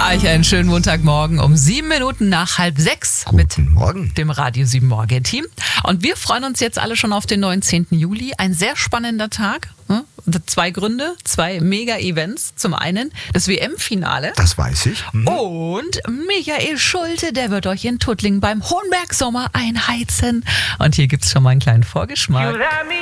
Euch einen schönen Montagmorgen um 7 Minuten nach 5:30 Guten Morgen. dem Radio 7 Morgen Team. Und wir freuen uns jetzt alle schon auf den 19. Juli. Ein sehr spannender Tag. 2 Gründe, 2 Mega-Events. Zum einen das WM-Finale. Das weiß ich. Und Michael Schulte, der wird euch in Tuttlingen beim Hohenberg Sommer einheizen. Und hier gibt's schon mal einen kleinen Vorgeschmack.